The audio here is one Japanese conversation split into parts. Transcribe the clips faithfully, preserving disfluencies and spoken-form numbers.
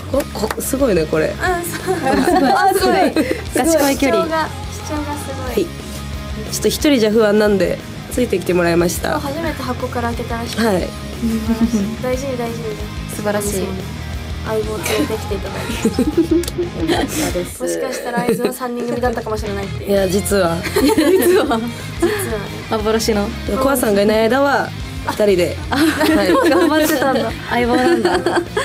ここすごいねこれ。 うん、そうあすごいガチ恋距離。 主張が主張がすごい。 ちょっと一人じゃ不安なんでついてきてもらいました。 初めて箱から開けたらしい。 はい。 大事に大事に素晴らしい。 相棒連れてきていただいてもしかしたら合図はさんにん組だったかもしれないっていう。 いや実は実は実はね幻のコアさんがいない間はふたりで頑張ってたんだ。相棒なんだ。はい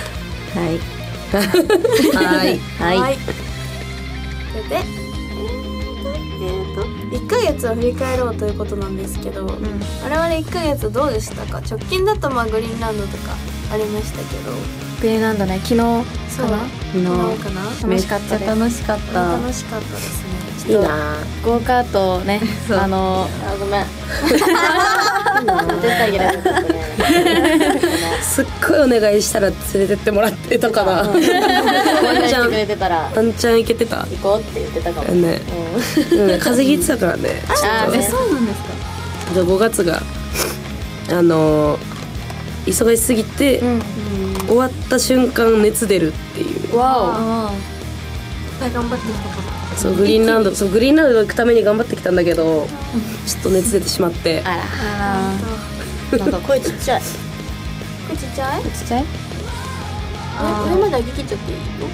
はいはい。 で、えーといっかげつを振り返ろうということなんですけど、我々いっかげつどうでしたか？直近だとまあグリーンランドとかありましたけど、 グリーンランドね、昨日そうかな昨日かな楽しかったです。 楽しかった楽しかったですね。 いいな。 ゴーカートをね、あのあごめん絶対入れる。 すっごいお願いしたら連れてってもらってたかな。ワンチャンくれてたらワンチャンいけてた行こうって言ってたかもね。うん風邪ひいてたからね。 あー、そうなんですか。 じゃあごがつがあのー、忙しすぎて、うん、終わった瞬間熱出るっていう。 わお頑張ってきたかも。 そうグリーンランドそうグリーンランド行くために頑張ってきたんだけど、ちょっと熱出てしまって。 あらなんか声ちっちゃい。 声ちっちゃい？ ちっちゃい？ 上まで上げ切っちゃっていいの？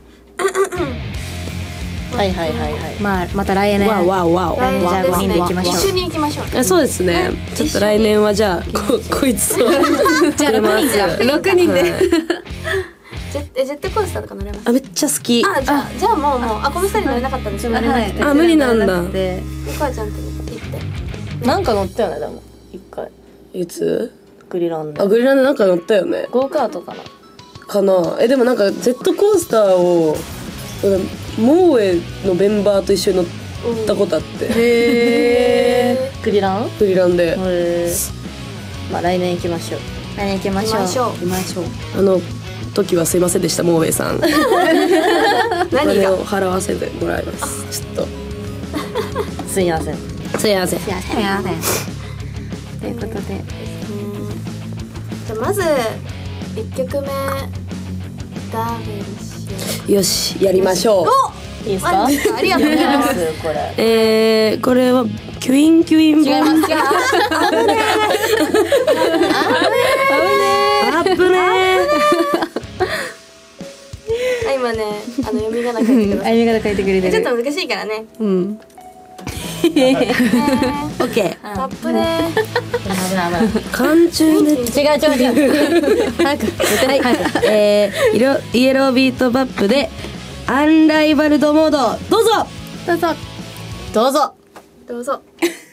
はいはいはいはい。まあまた来年。 わわわ来年じゃあごにんで行きましょう。 一緒に行きましょう。 あそうですね。ちょっと来年はじゃあここいつとじゃあろくにんじゃろくにんで。 ジェえジェットコースターとか乗れます？ あめっちゃ好き。 あじゃあじゃあもうもうあこのふたり乗れなかったんですよ。 あ無理なんだ。 でこあちゃんと行って。 なんか乗ったよねでも一回。 いつ？ グリランド。 あグリランドなんか乗ったよね。 ゴーカートかな。 かな。えでもなんかジェットコースターをモーエのメンバーと一緒に乗ったことあって。 へえ。グリラン？ グリランで。 まあ来年行きましょう。来年行きましょう。 行きましょう。 行きましょう。 あの時はすいませんでしたモーエさん。 何がを払わせてもらいます。ちょっとすいません。 すいません。 すいません。ということで、 じゃあまずいっきょくめダーベルしよよしやりましょう。 いいですか？ ありがとうございます。 これ。 えー、これはキュインキュインボン。 違います。 危ねあぶねあ今ねあの読み仮名書いてください。 あゆみが書いてくれてる。 ちょっと難しいからね。 ー。うん。オッケー。 タップね。 寒中で。 違う違う違う。早く。 はい。えー、イロイエロービートバップでアンライバルドモードどうぞ。 どうぞ。どうぞ。 どうぞ。